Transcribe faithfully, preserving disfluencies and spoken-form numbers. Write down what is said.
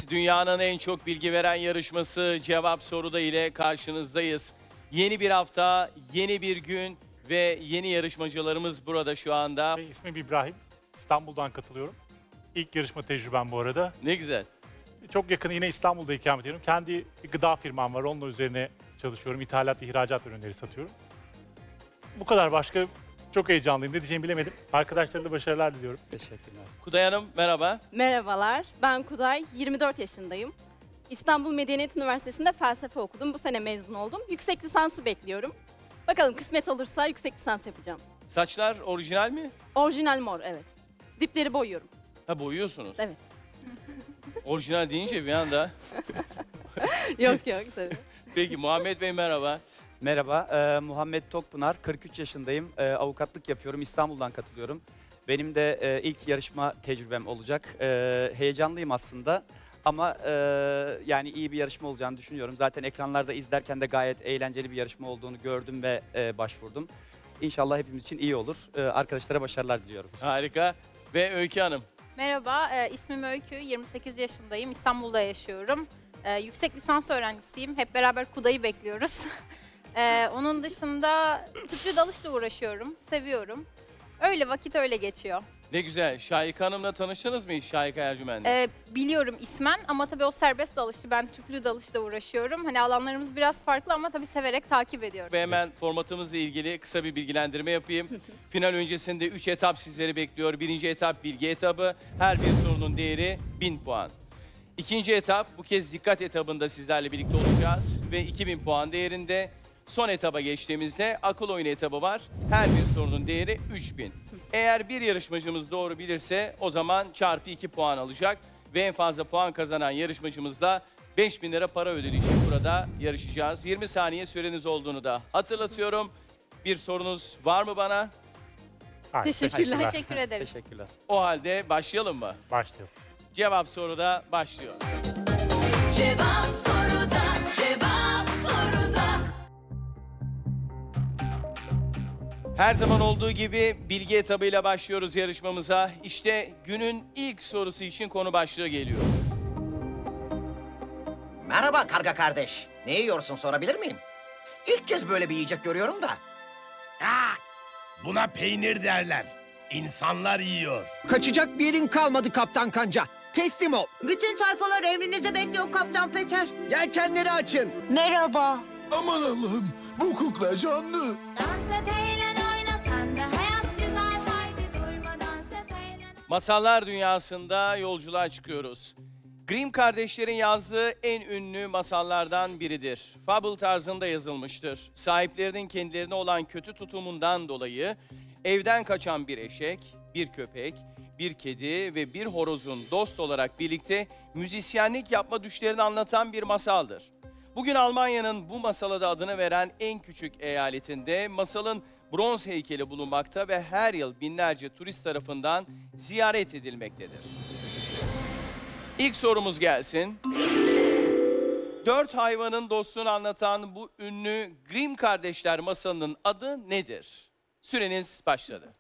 Dünyanın en çok bilgi veren yarışması Cevap Soruda ile karşınızdayız. Yeni bir hafta, yeni bir gün ve yeni yarışmacılarımız burada şu anda. Ve İsmim İbrahim. İstanbul'dan katılıyorum. İlk yarışma tecrübem bu arada. Ne güzel. Çok yakın yine İstanbul'da ikamet ediyorum. Kendi bir gıda firmam var. Onunla üzerine çalışıyorum. İthalat, ihracat ürünleri satıyorum. Bu kadar, başka çok heyecanlıyım. Ne diyeceğimi bilemedim. Arkadaşlarına da başarılar diliyorum. Teşekkürler. Kuday Hanım merhaba. Merhabalar, ben Kuday, yirmi dört yaşındayım. İstanbul Medeniyet Üniversitesi'nde felsefe okudum. Bu sene mezun oldum. Yüksek lisansı bekliyorum. Bakalım kısmet olursa yüksek lisans yapacağım. Saçlar orijinal mi? Orijinal mor, evet. Dipleri boyuyorum. Ha boyuyorsunuz. Evet. Orijinal deyince bir anda. Yok yok tabii. Peki Muhammed Bey merhaba. Merhaba, e, Muhammed Tokpınar, kırk üç yaşındayım. E, avukatlık yapıyorum, İstanbul'dan katılıyorum. Benim de e, ilk yarışma tecrübem olacak. E, heyecanlıyım aslında ama e, yani iyi bir yarışma olacağını düşünüyorum. Zaten ekranlarda izlerken de gayet eğlenceli bir yarışma olduğunu gördüm ve e, başvurdum. İnşallah hepimiz için iyi olur. E, arkadaşlara başarılar diliyorum. Harika. Ve Öykü Hanım. Merhaba, e, ismim Öykü, yirmi sekiz yaşındayım, İstanbul'da yaşıyorum. E, yüksek lisans öğrencisiyim, hep beraber Kuday'ı bekliyoruz. e, onun dışında tüplü dalışla uğraşıyorum, seviyorum. Öyle, vakit öyle geçiyor. Ne güzel. Şahika Hanım'la tanıştınız mı hiç? Şahika Ercümen'le. E, biliyorum ismen ama tabii o serbest dalışçı, ben tüplü dalışla uğraşıyorum. Hani alanlarımız biraz farklı ama tabii severek takip ediyorum. Ve hemen formatımızla ilgili kısa bir bilgilendirme yapayım. Final öncesinde üç etap sizleri bekliyor. Birinci etap bilgi etabı. Her bir sorunun değeri bin puan. İkinci etap bu kez dikkat etabında sizlerle birlikte olacağız. Ve iki bin puan değerinde. Son etaba geçtiğimizde akıl oyunu etabı var. Her bir sorunun değeri üç bin. Eğer bir yarışmacımız doğru bilirse o zaman çarpı iki puan alacak. Ve en fazla puan kazanan yarışmacımızla beş bin lira para ödülü için burada yarışacağız. yirmi saniye süreniz olduğunu da hatırlatıyorum. Bir sorunuz var mı bana? Hayır, Teşekkürler. Teşekkür ederiz. Teşekkürler. O halde başlayalım mı? Başlayalım. Cevap soruda başlıyor. Cevap soruda, cevap soruda. Her zaman olduğu gibi bilgi etabıyla başlıyoruz yarışmamıza. İşte günün ilk sorusu için konu başlığı geliyor. Merhaba karga kardeş. Ne yiyorsun sorabilir miyim? İlk kez böyle bir yiyecek görüyorum da. Ha! Buna peynir derler. İnsanlar yiyor. Kaçacak bir yerin kalmadı Kaptan Kanca. Teslim ol. Bütün tayfalar emrinize bekliyor Kaptan Peter. Yelkenleri açın. Merhaba. Aman Allah'ım, bu kukla canlı. Dans et, eğlen, oyna, sen de hayat güzel, haydi durma, dans et, eğlen. Masallar dünyasında yolculuğa çıkıyoruz. Grimm kardeşlerin yazdığı en ünlü masallardan biridir. Fable tarzında yazılmıştır. Sahiplerinin kendilerine olan kötü tutumundan dolayı evden kaçan bir eşek, bir köpek, bir kedi ve bir horozun dost olarak birlikte müzisyenlik yapma düşlerini anlatan bir masaldır. Bugün Almanya'nın bu masala da adını veren en küçük eyaletinde masalın bronz heykeli bulunmakta ve her yıl binlerce turist tarafından ziyaret edilmektedir. İlk sorumuz gelsin. Dört hayvanın dostluğunu anlatan bu ünlü Grimm kardeşler masalının adı nedir? Süreniz başladı.